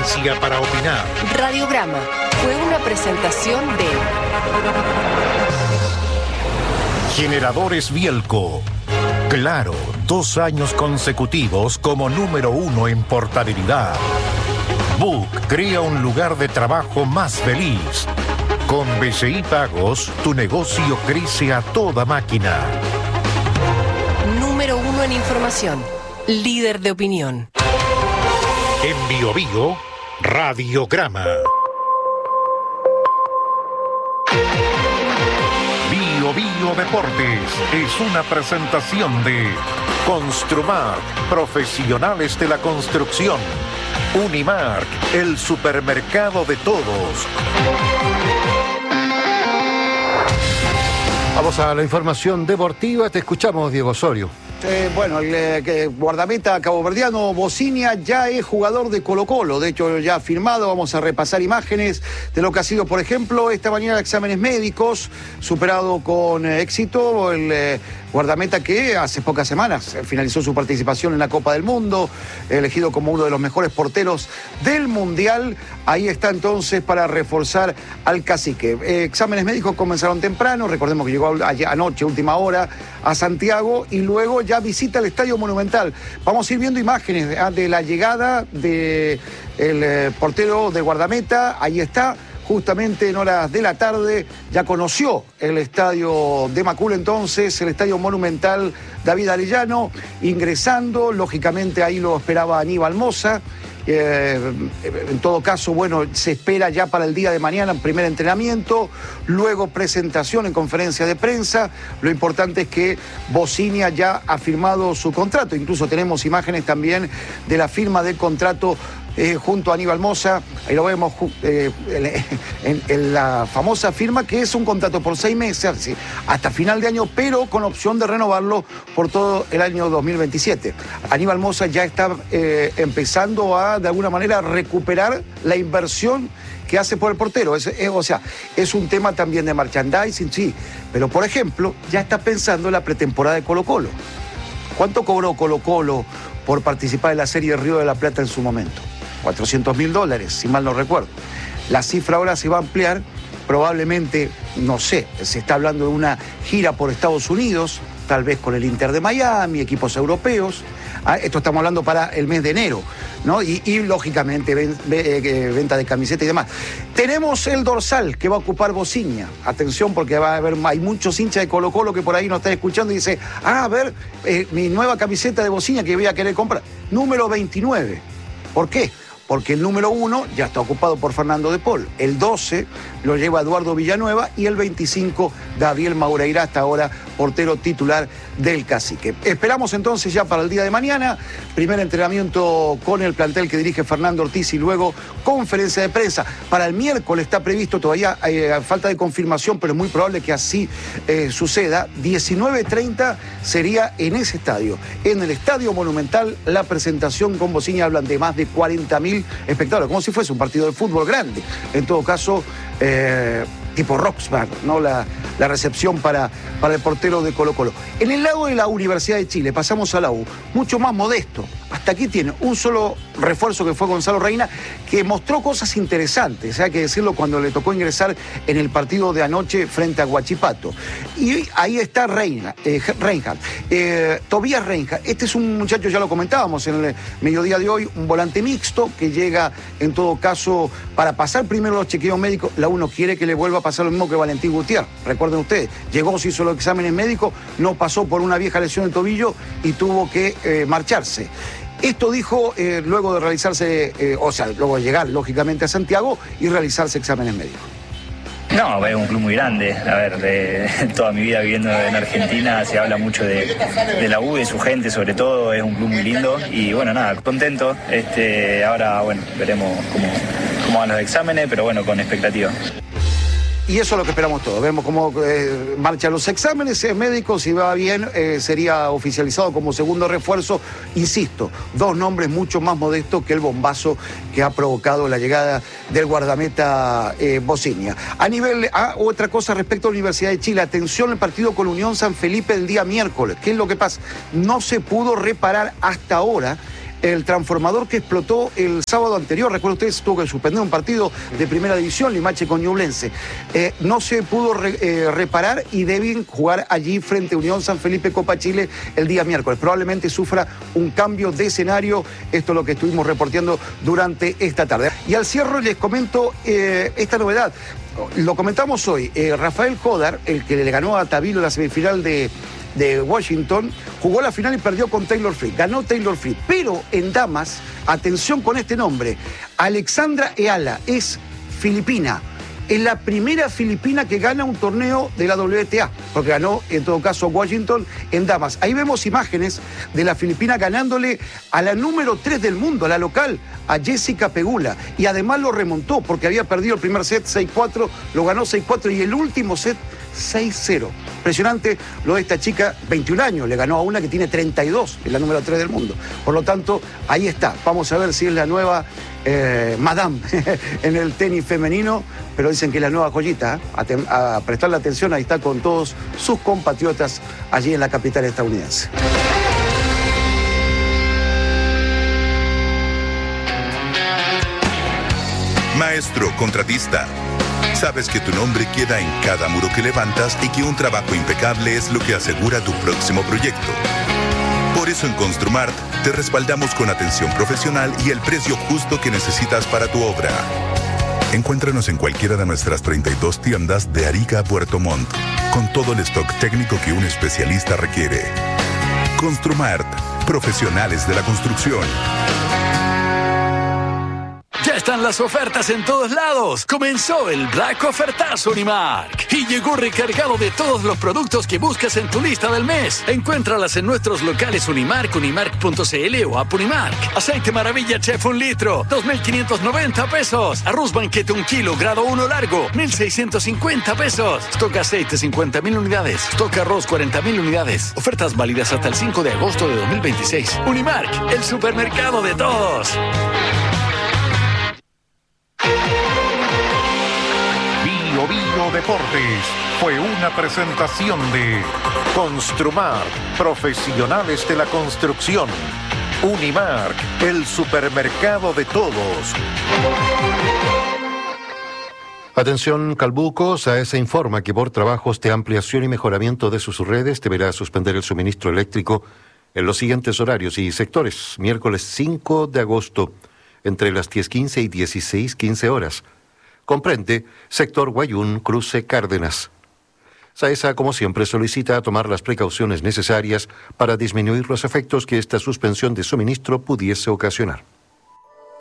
instancia para opinar. Radiograma fue una presentación de Generadores Bielco. Claro, 2 años consecutivos como número 1 en portabilidad. Book crea un lugar de trabajo más feliz. Con BCI Pagos, tu negocio crece a toda máquina. número 1 en información, líder de opinión. En Bio Bio, Radiograma. Bio Bio Deportes es una presentación de Construmark, profesionales de la construcción. Unimark, el supermercado de todos. Vamos a la información deportiva. Te escuchamos, Diego Osorio. Bueno, el guardameta caboverdiano Bocinia ya es jugador de Colo-Colo. De hecho, ya ha firmado. Vamos a repasar imágenes de lo que ha sido, por ejemplo, esta mañana exámenes médicos, superado con éxito el guardameta que hace pocas semanas finalizó su participación en la Copa del Mundo, elegido como uno de los mejores porteros del Mundial. Ahí está entonces para reforzar al cacique. Exámenes médicos comenzaron temprano. Recordemos que llegó anoche, última hora, a Santiago y luego ya visita el Estadio Monumental. Vamos a ir viendo imágenes de la llegada del portero de guardameta. Ahí está, justamente en horas de la tarde, ya conoció el estadio de Macul entonces, el Estadio Monumental David Arellano, ingresando, lógicamente ahí lo esperaba Aníbal Mosa. En todo caso, bueno, se espera ya para el día de mañana primer entrenamiento, luego presentación en conferencia de prensa. Lo importante es que Bocinia ya ha firmado su contrato, incluso tenemos imágenes también de la firma del contrato junto a Aníbal Mosa. Ahí lo vemos en la famosa firma, que es un contrato por 6 meses hasta final de año, pero con opción de renovarlo por todo el año 2027. Aníbal Mosa ya está empezando a, de alguna manera, recuperar la inversión que hace por el portero. O sea, es un tema también de merchandising, sí, pero por ejemplo, ya está pensando en la pretemporada de Colo-Colo. ¿Cuánto cobró Colo-Colo por participar en la Serie Río de la Plata en su momento? $400.000, si mal no recuerdo. La cifra ahora se va a ampliar, probablemente, no sé, se está hablando de una gira por Estados Unidos, tal vez con el Inter de Miami, equipos europeos. Esto estamos hablando para el mes de enero, ¿no? Y lógicamente, venta de camiseta y demás. Tenemos el dorsal que va a ocupar Bocinia. Atención, porque hay muchos hinchas de Colo-Colo que por ahí nos están escuchando y dicen, a ver, mi nueva camiseta de Bocinia que voy a querer comprar. Número 29. ¿Por qué? Porque el número 1 ya está ocupado por Fernando de Paul. El 12 lo lleva Eduardo Villanueva y el 25 Gabriel Maureira, hasta ahora portero titular del Cacique. Esperamos entonces ya para el día de mañana, primer entrenamiento con el plantel que dirige Fernando Ortiz y luego conferencia de prensa. Para el miércoles está previsto, todavía falta de confirmación, pero es muy probable que así suceda. 19:30 sería en ese estadio, en el Estadio Monumental, la presentación con Bocinia. Hablan de más de 40.000 espectadores, como si fuese un partido de fútbol grande. En todo caso, tipo Roxbar, ¿no? La recepción para el portero de Colo-Colo. En el lado de la Universidad de Chile, pasamos a la U, mucho más modesto. Hasta aquí tiene un solo refuerzo, que fue Gonzalo Reina, que mostró cosas interesantes, hay que decirlo, cuando le tocó ingresar en el partido de anoche frente a Huachipato. Y ahí está Reinhardt. Tobías Reinhardt. Este es un muchacho, ya lo comentábamos en el mediodía de hoy, un volante mixto que llega, en todo caso, para pasar primero los chequeos médicos. La U no quiere que le vuelva a pasar lo mismo que Valentín Gutiérrez. Recuerden ustedes, llegó, se hizo los exámenes médicos, no pasó por una vieja lesión del tobillo y tuvo que marcharse. Esto dijo luego de realizarse, luego de llegar lógicamente a Santiago y realizarse exámenes médicos. No, es un club muy grande. A ver, de toda mi vida viviendo en Argentina se habla mucho de la U, de su gente sobre todo. Es un club muy lindo y bueno, nada, contento. Ahora, bueno, veremos cómo van los exámenes, pero bueno, con expectativa. Y eso es lo que esperamos todos. Vemos cómo marchan los exámenes médicos. Si va bien, sería oficializado como segundo refuerzo. Insisto, 2 nombres mucho más modestos que el bombazo que ha provocado la llegada del guardameta Bocinia. Otra cosa respecto a la Universidad de Chile. Atención al partido con Unión San Felipe el día miércoles. ¿Qué es lo que pasa? No se pudo reparar hasta ahora el transformador que explotó el sábado anterior. Recuerden ustedes, tuvo que suspender un partido de primera división, Limache con Ñublense. No se pudo reparar y deben jugar allí frente a Unión San Felipe Copa Chile el día miércoles. Probablemente sufra un cambio de escenario. Esto es lo que estuvimos reporteando durante esta tarde. Y al cierre les comento esta novedad. Lo comentamos hoy. Rafael Jodar, el que le ganó a Tavilo en la semifinal de Washington, jugó la final y perdió con Taylor Fritz. Ganó Taylor Fritz. Pero en damas, atención con este nombre, Alexandra Eala es filipina. Es la primera filipina que gana un torneo de la WTA, porque ganó, en todo caso, Washington en damas. Ahí vemos imágenes de la filipina ganándole a la número 3 del mundo, a la local, a Jessica Pegula. Y además lo remontó, porque había perdido el primer set 6-4, lo ganó 6-4 y el último set 6-0. Impresionante lo de esta chica, 21 años, le ganó a una que tiene 32, es la número 3 del mundo. Por lo tanto, ahí está. Vamos a ver si es la nueva Madame en el tenis femenino, pero dicen que es la nueva joyita. A prestarle atención, ahí está con todos sus compatriotas allí en la capital estadounidense. Maestro contratista, sabes que tu nombre queda en cada muro que levantas y que un trabajo impecable es lo que asegura tu próximo proyecto. Por eso en Construmart te respaldamos con atención profesional y el precio justo que necesitas para tu obra. Encuéntranos en cualquiera de nuestras 32 tiendas de Arica a Puerto Montt, con todo el stock técnico que un especialista requiere. Construmart, profesionales de la construcción. Ya están las ofertas en todos lados. Comenzó el Black Ofertazo Unimark y llegó recargado de todos los productos que buscas en tu lista del mes. Encuéntralas en nuestros locales Unimark, unimark.cl o App Unimark. Aceite Maravilla Chef 1 litro, 2.590 pesos. Arroz Banquete 1 kilo, grado 1 largo, 1.650 pesos. Stock aceite 50.000 unidades. Stock arroz 40.000 unidades. Ofertas válidas hasta el 5 de agosto de 2026. Unimark, el supermercado de todos. Bio Deportes fue una presentación de Construmart, profesionales de la construcción. Unimark, el supermercado de todos. Atención, Calbuco. SAESA informa que por trabajos de ampliación y mejoramiento de sus redes deberá suspender el suministro eléctrico en los siguientes horarios y sectores. Miércoles 5 de agosto, entre las 10:15 y 16:15 horas. Comprende sector Guayún, Cruce, Cárdenas. SAESA, como siempre, solicita tomar las precauciones necesarias para disminuir los efectos que esta suspensión de suministro pudiese ocasionar.